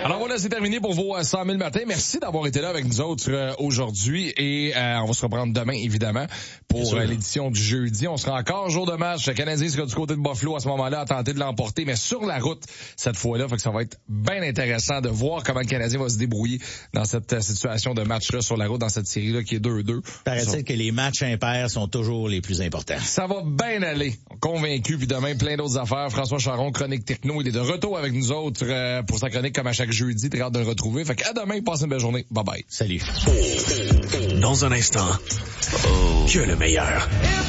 Alors voilà, c'est terminé pour vos 100 000 matins. Merci d'avoir été là avec nous autres aujourd'hui et on va se reprendre demain, évidemment, pour l'édition du jeudi. On sera encore jour de match. Le Canadien sera du côté de Buffalo à ce moment-là à tenter de l'emporter, mais sur la route cette fois-là. Fait que ça va être bien intéressant de voir comment le Canadien va se débrouiller dans cette situation de match-là sur la route, dans cette série-là qui est 2-2. Paraît-il que les matchs impairs sont toujours les plus importants. Ça va bien aller. Convaincu. Puis demain, plein d'autres affaires. François Charon, Chronique Techno, il est de retour avec nous autres pour sa chronique comme à chaque jeudi. Très hâte de le retrouver. Fait qu'à demain, passez une belle journée. Bye bye. Salut. Dans un instant, que le meilleur.